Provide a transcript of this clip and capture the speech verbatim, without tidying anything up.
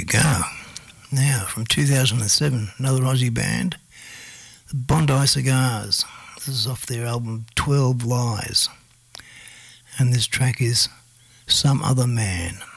you go. Now, from two thousand seven, another Aussie band, the Bondi Cigars. This is off their album twelve Lies. And this track is Some Other Man.